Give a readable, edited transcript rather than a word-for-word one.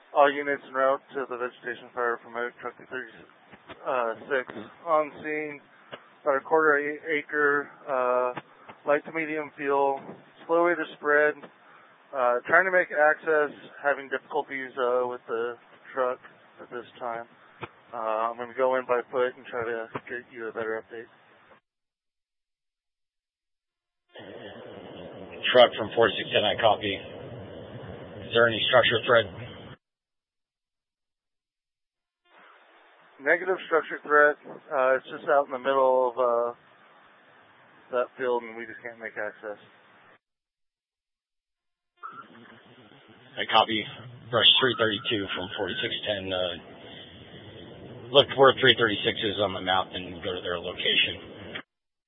All units en route to the vegetation fire from truck 36 on scene. About a quarter acre, light to medium fuel, slow way to spread. Trying to make access, having difficulties with the truck at this time. I'm going to go in by foot and try to get you a better update. Truck from 4610, I copy. Is there any structure threat? Negative structure threat. It's just out in the middle of that field, and we just can't make access. I copy. Brush 332 from 4610. Look where 336 is on the map and go to their location.